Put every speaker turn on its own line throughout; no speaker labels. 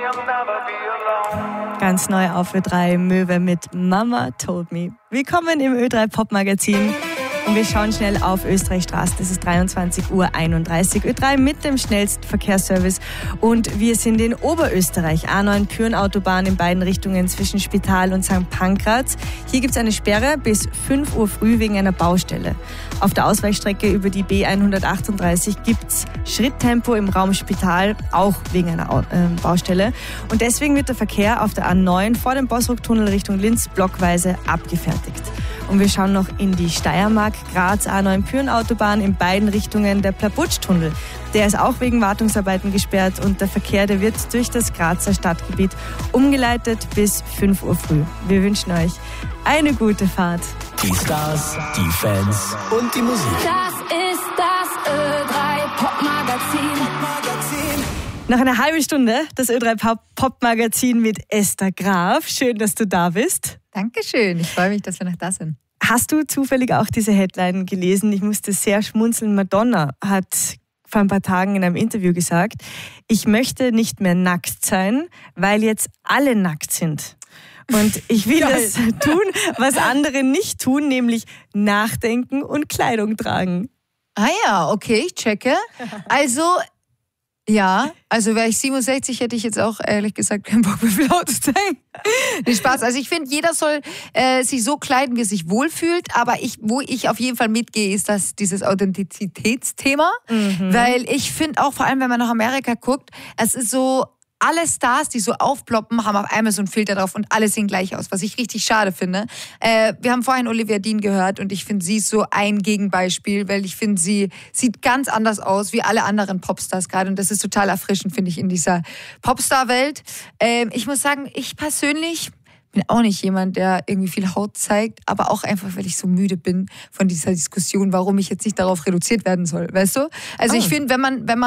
Ganz neu auf Ö3, Möwe mit Mama Told Me. Willkommen im Ö3 Pop Magazin. Und wir schauen schnell auf Österreich Straße. Das ist 23:31 Uhr. Ö3 mit dem schnellsten Verkehrsservice. Und wir sind in Oberösterreich. A9 Pyhrn-Autobahn in beiden Richtungen zwischen Spital und St. Pankraz. Hier gibt es eine Sperre bis 5 Uhr früh wegen einer Baustelle. Auf der Ausweichstrecke über die B138 gibt es Schritttempo im Raum Spital, auch wegen einer Baustelle. Und deswegen wird der Verkehr auf der A9 vor dem Bosrock-Tunnel Richtung Linz blockweise abgefertigt. Und wir schauen noch in die Steiermark, Graz, A9 Pyhrn-Autobahn in beiden Richtungen, der Plabutsch-Tunnel. Der ist auch wegen Wartungsarbeiten gesperrt und der Verkehr, der wird durch das Grazer Stadtgebiet umgeleitet bis 5 Uhr früh. Wir wünschen euch eine gute Fahrt.
Die Stars, die Fans und die Musik.
Das ist das Ö3 Pop-Magazin.
Nach einer halben Stunde das Ö3 Pop-Magazin mit Esther Graf. Schön, dass du da bist.
Dankeschön, ich freue mich, dass wir noch da sind.
Hast du zufällig auch diese Headline gelesen? Ich musste sehr schmunzeln. Madonna hat vor ein paar Tagen in einem Interview gesagt, ich möchte nicht mehr nackt sein, weil jetzt alle nackt sind. Und ich will das tun, was andere nicht tun, nämlich nachdenken und Kleidung tragen.
Ah ja, okay, ich checke. Also wäre ich 67, hätte ich jetzt auch ehrlich gesagt keinen Bock mehr für Auto zu zeigen. Nee, Spaß. Also ich finde, jeder soll sich so kleiden, wie er sich wohlfühlt. Aber wo ich auf jeden Fall mitgehe, ist dieses Authentizitätsthema. Weil ich finde auch, vor allem wenn man nach Amerika guckt, es ist so, alle Stars, die so aufploppen, haben auf einmal so einen Filter drauf und alle sehen gleich aus, was ich richtig schade finde. Wir haben vorhin Olivia Dean gehört und ich finde, sie ist so ein Gegenbeispiel, weil ich finde, sie sieht ganz anders aus wie alle anderen Popstars gerade und das ist total erfrischend, finde ich, in dieser Popstar-Welt. Ich muss sagen, ich persönlich bin auch nicht jemand, der irgendwie viel Haut zeigt, aber auch einfach, weil ich so müde bin von dieser Diskussion, warum ich jetzt nicht darauf reduziert werden soll, weißt du? Also ich finde, wenn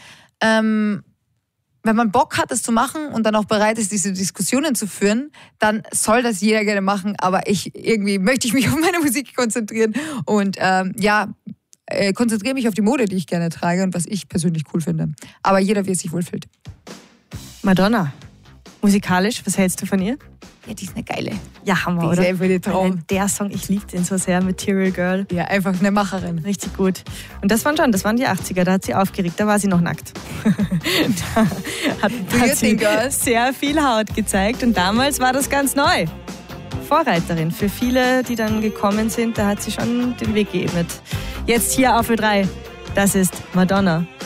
man Bock hat, das zu machen und dann auch bereit ist, diese Diskussionen zu führen, dann soll das jeder gerne machen. Aber möchte ich mich auf meine Musik konzentrieren und konzentriere mich auf die Mode, die ich gerne trage und was ich persönlich cool finde. Aber jeder, wie es sich wohlfühlt.
Madonna, musikalisch, was hältst du von ihr?
Ja, die ist eine geile.
Ja, Hammer,
die
oder?
Ist einfach der Traum.
Der Song, ich liebe den so sehr, Material Girl.
Ja, einfach eine Macherin.
Richtig gut. Und das waren die 80er, da hat sie aufgeregt, da war sie noch nackt. Da hat sie sehr viel Haut gezeigt und damals war das ganz neu. Vorreiterin für viele, die dann gekommen sind, da hat sie schon den Weg geebnet. Jetzt hier auf Ö3, das ist Madonna.